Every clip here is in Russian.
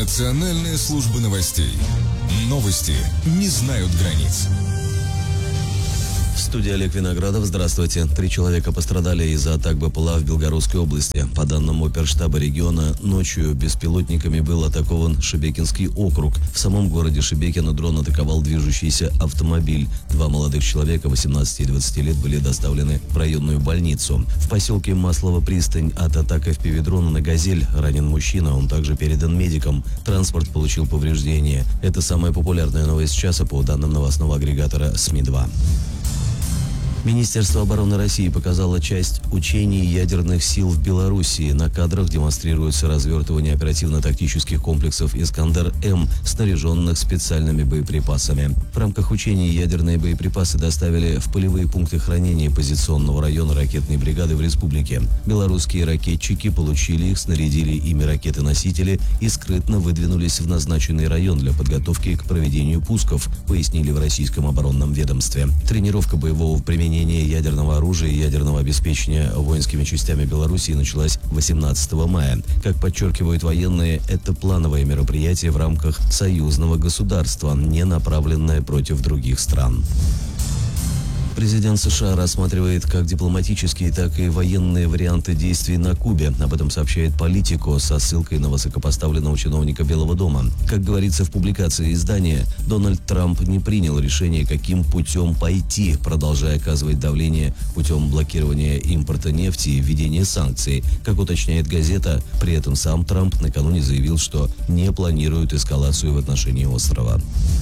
Национальная служба новостей. Новости не знают границ. В студии Олег Виноградов. Здравствуйте. 3 человека пострадали из-за атак БПЛА в Белгородской области. По данным оперштаба региона, ночью беспилотниками был атакован Шебекинский округ. В самом городе Шебекино дрон атаковал движущийся автомобиль. 2 молодых человека, 18 и 20 лет, были доставлены в районную больницу. В поселке Маслово-Пристань от атак FPV-дрона на «Газель» ранен мужчина. Он также передан медикам. Транспорт получил повреждения. Это самая популярная новость часа по данным новостного агрегатора СМИ-2. Министерство обороны России показало часть учений ядерных сил в Белоруссии. На кадрах демонстрируется развертывание оперативно-тактических комплексов «Искандер-М», снаряженных специальными боеприпасами. В рамках учений ядерные боеприпасы доставили в полевые пункты хранения позиционного района ракетной бригады в республике. Белорусские ракетчики получили их, снарядили ими ракеты-носители и скрытно выдвинулись в назначенный район для подготовки к проведению пусков, пояснили в российском оборонном ведомстве. Тренировка боевого применения ядерного оружия и ядерного обеспечения воинскими частями Белоруссии началась 18 мая. Как подчеркивают военные, это плановое мероприятие в рамках союзного государства, не направленное против других стран. Президент США рассматривает как дипломатические, так и военные варианты действий на Кубе. Об этом сообщает Политико со ссылкой на высокопоставленного чиновника Белого дома. Как говорится в публикации издания, Дональд Трамп не принял решение, каким путем пойти, продолжая оказывать давление путем блокирования импорта нефти и введения санкций. Как уточняет газета, при этом сам Трамп накануне заявил, что не планирует эскалацию в отношении острова.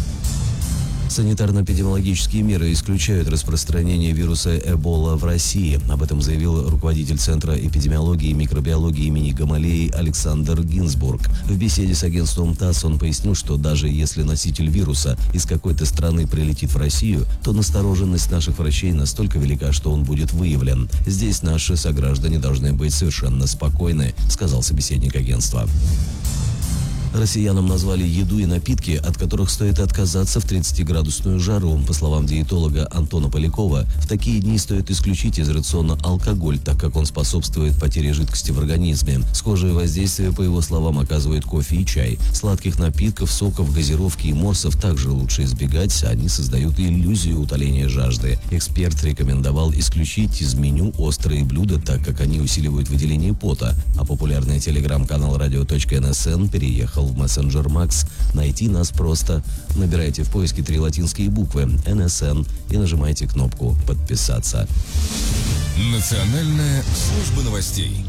Санитарно-эпидемиологические меры исключают распространение вируса Эбола в России. Об этом заявил руководитель Центра эпидемиологии и микробиологии имени Гамалеи Александр Гинзбург. В беседе с агентством ТАСС он пояснил, что даже если носитель вируса из какой-то страны прилетит в Россию, то настороженность наших врачей настолько велика, что он будет выявлен. Здесь наши сограждане должны быть совершенно спокойны, сказал собеседник агентства. Россиянам назвали еду и напитки, от которых стоит отказаться в 30-градусную жару. По словам диетолога Антона Полякова, в такие дни стоит исключить из рациона алкоголь, так как он способствует потере жидкости в организме. Схожее воздействие, по его словам, оказывают кофе и чай. Сладких напитков, соков, газировки и морсов также лучше избегать, они создают иллюзию утоления жажды. Эксперт рекомендовал исключить из меню острые блюда, так как они усиливают выделение пота. А популярный телеграм-канал radio.nsn переехал в мессенджер Макс. Найти нас просто. Набирайте в поиске 3 латинские буквы NSN и нажимайте кнопку «Подписаться». Национальная служба новостей.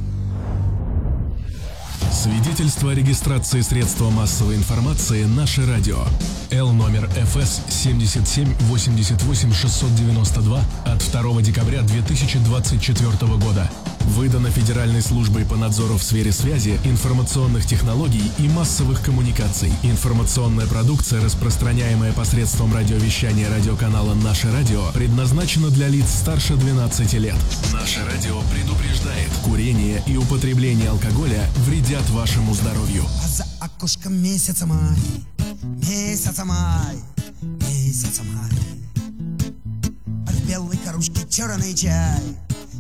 Свидетельство о регистрации средства массовой информации «Наше радио». Л номер ФС 77-88-692 от 2 декабря 2024 года. Выдано Федеральной службой по надзору в сфере связи, информационных технологий и массовых коммуникаций. Информационная продукция, распространяемая посредством радиовещания радиоканала «Наше радио», предназначена для лиц старше 12 лет. «Наше радио» предупреждает: курение и употребление алкоголя вредят вашему здоровью. А за окошком месяц май, месяц май, месяц май. А в белой кружке черный чай.